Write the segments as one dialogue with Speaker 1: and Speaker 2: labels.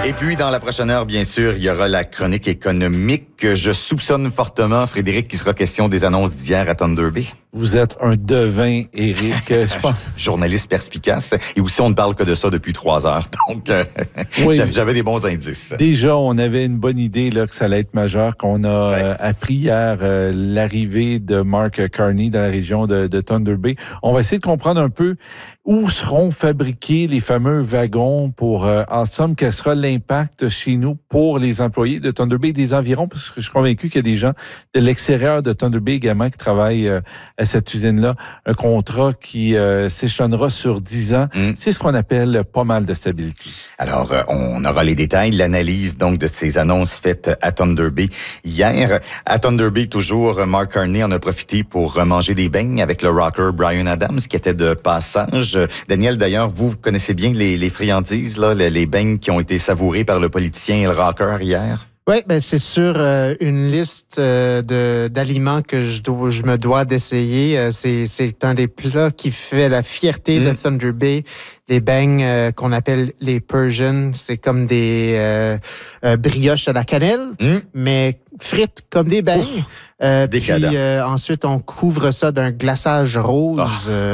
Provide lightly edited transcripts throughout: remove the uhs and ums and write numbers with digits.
Speaker 1: Et puis, dans la prochaine heure, bien sûr, il y aura la chronique économique. Je soupçonne fortement, Frédéric, qu'il sera question des annonces d'hier à Thunder Bay.
Speaker 2: Vous êtes un devin, Éric. Je pense...
Speaker 1: Journaliste perspicace. Et aussi, on ne parle que de ça depuis 3 heures. Donc,
Speaker 2: oui.
Speaker 1: J'avais des bons indices.
Speaker 2: Déjà, on avait une bonne idée là, que ça allait être majeur, qu'on a appris hier l'arrivée de Mark Carney dans la région de Thunder Bay. On va essayer de comprendre un peu où seront fabriqués les fameux wagons pour, en somme, quel sera l'impact chez nous pour les employés de Thunder Bay et des environs, parce que je suis convaincu qu'il y a des gens de l'extérieur de Thunder Bay également qui travaillent à cette usine-là. Un contrat qui s'échelonnera sur 10 ans. C'est ce qu'on appelle pas mal de stabilité.
Speaker 1: Alors, on aura les détails, l'analyse donc de ces annonces faites à Thunder Bay hier. À Thunder Bay, toujours, Mark Carney en a profité pour manger des beignes avec le rocker Bryan Adams, qui était de passage. Daniel, d'ailleurs, vous connaissez bien les friandises, là, les beignes qui ont été savourées par le politicien et le rocker hier?
Speaker 3: Oui, ben c'est sur une liste d'aliments que je me dois d'essayer. C'est un des plats qui fait la fierté de Thunder Bay. Les beignes qu'on appelle les Persian, c'est comme des brioches à la cannelle, mais frites comme des beignes. Puis ensuite, on couvre ça d'un glaçage rose.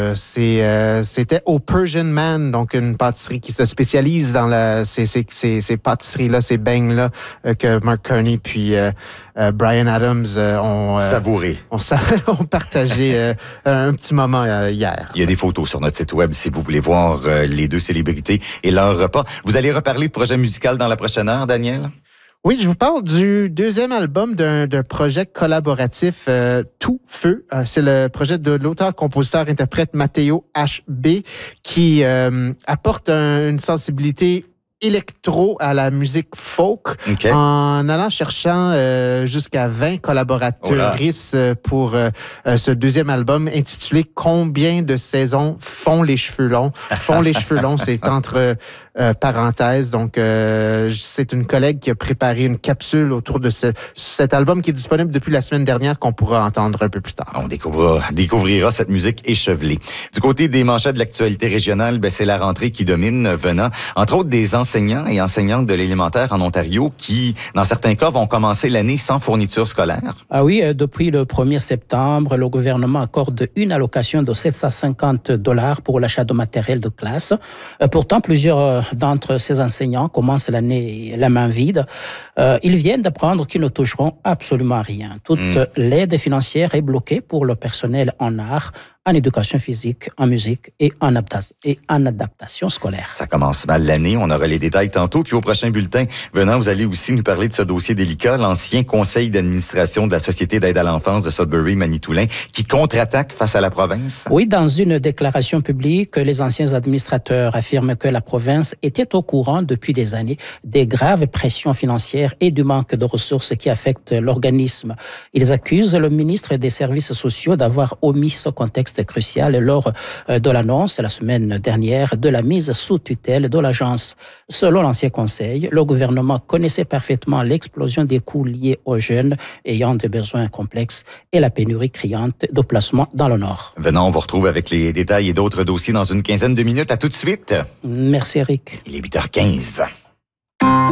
Speaker 3: C'était au Persian Man, donc une pâtisserie qui se spécialise dans ces pâtisseries-là, ces beignes-là que Mark Carney puis Bryan Adams ont
Speaker 1: savouré.
Speaker 3: ont partagé un petit moment hier.
Speaker 1: Il y a des photos sur notre site web si vous voulez voir les deux célébrités et leur repas. Vous allez reparler de projet musical dans la prochaine heure, Daniel?
Speaker 3: Oui, je vous parle du deuxième album d'un projet collaboratif Tout Feu. C'est le projet de l'auteur-compositeur-interprète Matteo H.B. qui apporte une sensibilité électro à la musique folk en allant cherchant jusqu'à 20 collaboratrices pour ce deuxième album intitulé « Combien de saisons font les cheveux longs ». Font les cheveux longs, c'est entre parenthèses. Donc, c'est une collègue qui a préparé une capsule autour de cet album qui est disponible depuis la semaine dernière qu'on pourra entendre un peu plus tard.
Speaker 1: On découvrira cette musique échevelée. Du côté des manchettes de l'actualité régionale, c'est la rentrée qui domine, venant entre autres des enseignants et enseignantes de l'élémentaire en Ontario qui, dans certains cas, vont commencer l'année sans fourniture scolaire.
Speaker 4: Ah oui, depuis le 1er septembre, le gouvernement accorde une allocation de 750 $ pour l'achat de matériel de classe. Pourtant, plusieurs d'entre ces enseignants commencent l'année la main vide. Ils viennent d'apprendre qu'ils ne toucheront absolument rien. Toute l'aide financière est bloquée pour le personnel en art, en éducation physique, en musique et en adaptation scolaire.
Speaker 1: Ça commence mal l'année, on aura les détails tantôt. Puis au prochain bulletin, venant, vous allez aussi nous parler de ce dossier délicat, l'ancien conseil d'administration de la Société d'aide à l'enfance de Sudbury-Manitoulin, qui contre-attaque face à la province.
Speaker 4: Oui, dans une déclaration publique, les anciens administrateurs affirment que la province était au courant depuis des années des graves pressions financières et du manque de ressources qui affectent l'organisme. Ils accusent le ministre des Services sociaux d'avoir omis ce contexte crucial lors de l'annonce la semaine dernière de la mise sous tutelle de l'agence. Selon l'ancien conseil, le gouvernement connaissait parfaitement l'explosion des coûts liés aux jeunes ayant des besoins complexes et la pénurie criante de placement dans le Nord.
Speaker 1: Venant, on vous retrouve avec les détails et d'autres dossiers dans une quinzaine de minutes. À tout de suite.
Speaker 4: Merci, Eric.
Speaker 1: Il est 8h15.